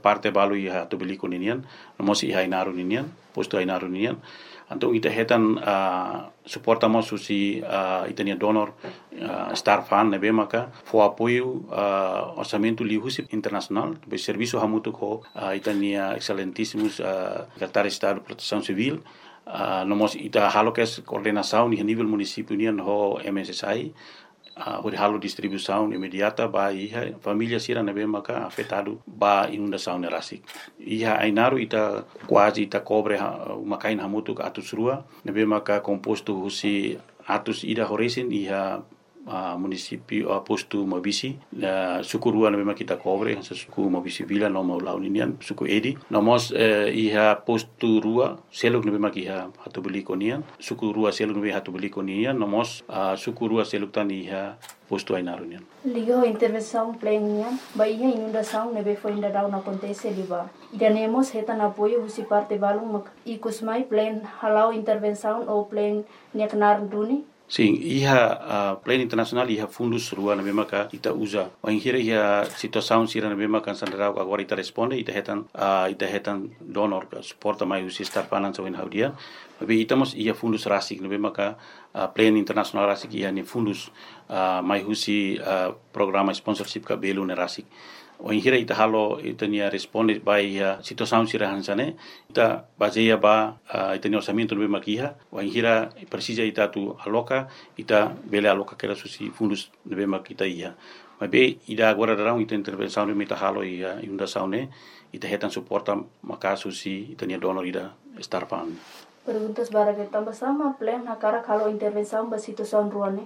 parte balu iha tu beli koninian mos iha inaru ninian posto inaru ninian antung ita hetan suporta mos susi itania donor star fund nebe maka fo apoio orçamento lihusi internacional be serviço hamutu ko itania excelentíssimos secretário de Estado de Proteção Civil nomos ita halo kes coordenação ni nível município nian ho MSSI hori halo distribuição imediata ba iha família sira nebe maka afetado ba inundação nerasik iha ainaru ita quase ita cobre makain hamutu ka atus rua nebe maka composto husi atus ida horesin iha município posto Mabisi suku rua nebe maka kita cobre suku Mabisi vila no mau launinian suku edi nomos iha posto rua seluk nebe maka iha hatu beli konian suku rua seluk nebe hatu beli konian nomos suku rua seluk tan iha posto ainarunian liga intervenção plenian baia inundação nebe foi ainda down acontece liba idanemos hetan apoio husi parte balung mak ikusmai plan halau intervenção ou plan neknar duni. Sim, iha plan internacional iha fundus rua na memaka ita usa. Wanghira iha situação sira na memaka sandrau agora ita responde ita hetan donor suporta mai usi star finance in haudia. Tapi itamos iha fundus rasik na memaka plan international rasik iha ni fundus mai usi programa sponsorship ka belu na rasik. Wanghira ita halo ita nia responde by situação sira hansane ita baseia ba ita ni orçamento no makiha wanghira precisa ita tu aloca ita bele aloca que era susi fundos no makita ia mas be ida agora darão ita intervenção no mita halo ia inundação ne ita hetan suporta maka susi ita ni donor ida star fund. Perguntas bara que tambah sama plan hakara kalau intervenção ba situação ruane.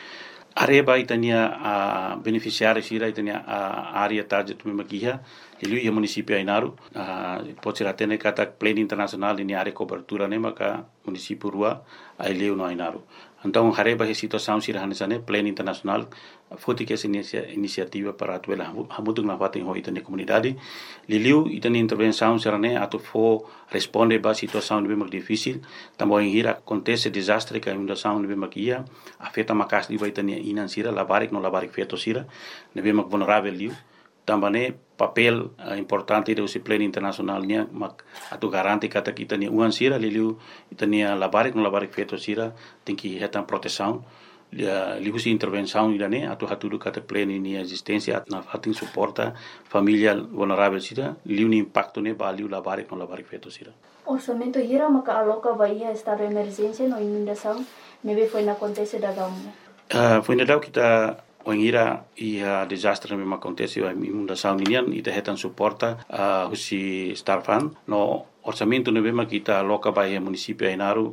Areba itania beneficiário sira itania área target tu makiha ele ia município Ainaru pode ser até kata plan internacional ini área cobertura ne maka município rua ele no Ainaru então areba a situação sira hanesane plan internacional foi que essa iniciativa para atuela hamutung na fatin ho itania comunidade liliu itania intervenção sira ne atu fo responde ba situação de bem difícil também hira acontece desastre que inundação de bem makia afeta makas liba itania inan sira labarik no labarik feto sira ne bem vulnerável liu também papel importante do plan internacional nia mak atu garanti kata kita ni uan sira liliu itania labarik no labarik feto sira tem que hetan proteção lihusi intervenção idane atu hatudu kata plan ini existência na fatin suporta família vulnerável sira liu ni impacto ne ba liu labarik no labarik feto sira orçamento hira maka aloca baia estado de emergência no inundação nebe foi na acontece da gamu foi na dau kita wangira ia desastre memang acontece a inundação ninian ita hetan suporta husi star fund no orçamento nebe kita aloca baia município Ainaru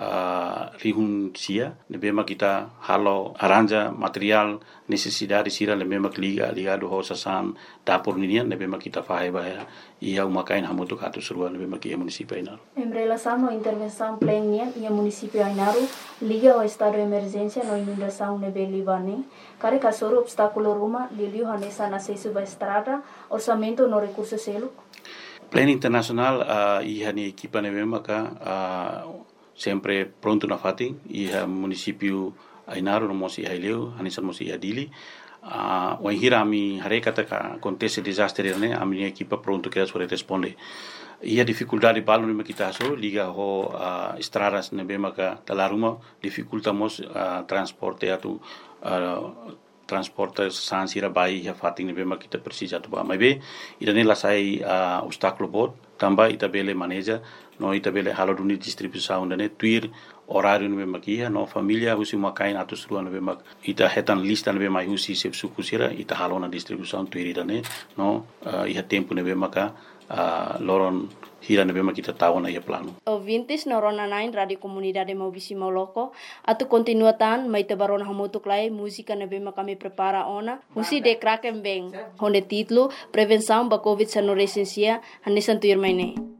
rihun sia nebema kita halo aranja material necessidade sira nebema ligado ho sasan dapur ninian nebema kita fahe baya ia umakain hamutu katu surua nebema ki município Ainaru em relação no intervenção plenian ia município Ainaru liga ao estado de emergência no inundação nebe libane kare kasoro obstáculo ruma liliu hanesa na seisuba estrada orçamento no recurso selo plan internacional ia ni equipa nebema ka sempre pronto na fatin iha município Ainaru no mosi haileu hanisan mosi adili wanhira ami hare kata ka acontece desastre ne ami equipa pronto que sobre responde ia dificuldade balu ne kita so liga ho estradas ne bema ka talaruma dificultamos transporte atu transporte sansira bai ya fatin ne bema kita precisa tu ba mai ida ne lasai obstáculo bot tamba ita bele maneja no ita bele halo duni distribuição ne tuir horário no bema kia no família husi makain atus rua no bema ita hetan lista no bema husi sep sukusira ita halo na distribuição tuir ida ne no iha tempo ne bema ka loron hira ne bema kita tahu na ia plano. Ouvintes na Rona 9 Radio Comunidade Mabisi Moloko atu continuatan mai tabarona hamutuk lai música ne bema kami prepara ona husi de kraken beng honde titlo prevenção ba covid-19 hanesan tuir mai ne